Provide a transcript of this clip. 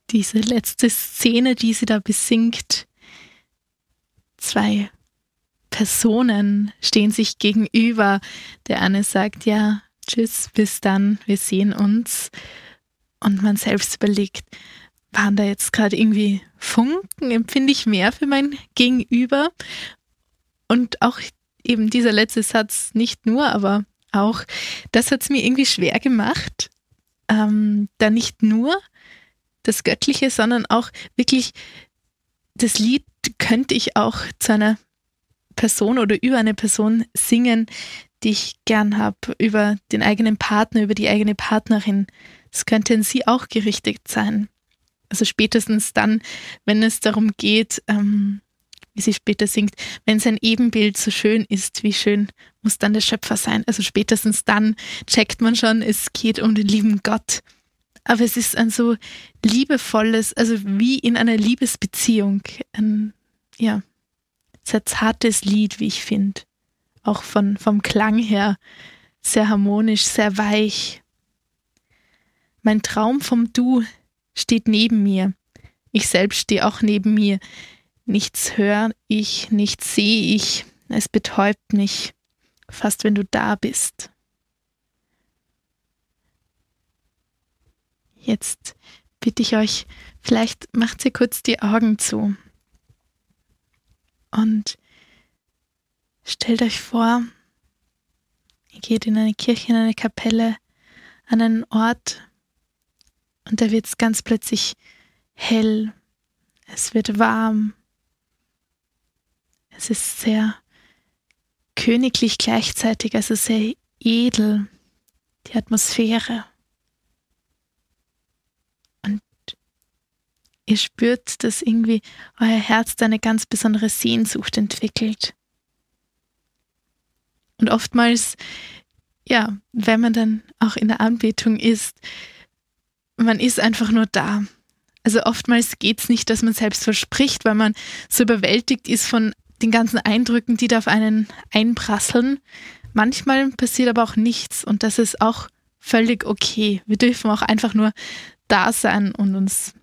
diese letzte Szene, die sie da besingt. Zwei Personen stehen sich gegenüber. Der eine sagt, ja, tschüss, bis dann, wir sehen uns. Und man selbst überlegt, waren da jetzt gerade irgendwie Funken? Empfinde ich mehr für mein Gegenüber? Und auch eben dieser letzte Satz, nicht nur, aber auch, das hat es mir irgendwie schwer gemacht, da nicht nur das Göttliche, sondern auch wirklich das Lied könnte ich auch zu einer Person oder über eine Person singen, die ich gern habe, über den eigenen Partner, über die eigene Partnerin. Das könnte an sie auch gerichtet sein. Also spätestens dann, wenn es darum geht, wie sie später singt, wenn sein Ebenbild so schön ist, wie schön muss dann der Schöpfer sein. Also spätestens dann checkt man schon, es geht um den lieben Gott. Aber es ist ein so liebevolles, also wie in einer Liebesbeziehung, ein sehr zartes Lied, wie ich finde. Auch vom Klang her sehr harmonisch, sehr weich. Mein Traum vom Du steht neben mir. Ich selbst stehe auch neben mir. Nichts höre ich, nichts sehe ich. Es betäubt mich, fast wenn du da bist. Jetzt bitte ich euch, vielleicht macht ihr kurz die Augen zu. Und stellt euch vor, ihr geht in eine Kirche, in eine Kapelle, an einen Ort und da wird es ganz plötzlich hell, es wird warm, es ist sehr königlich gleichzeitig, also sehr edel, die Atmosphäre. Und ihr spürt, dass irgendwie euer Herz da eine ganz besondere Sehnsucht entwickelt. Und oftmals, wenn man dann auch in der Anbetung ist, man ist einfach nur da. Also oftmals geht es nicht, dass man selbst verspricht, weil man so überwältigt ist von den ganzen Eindrücken, die da auf einen einprasseln. Manchmal passiert aber auch nichts und das ist auch völlig okay. Wir dürfen auch einfach nur da sein und uns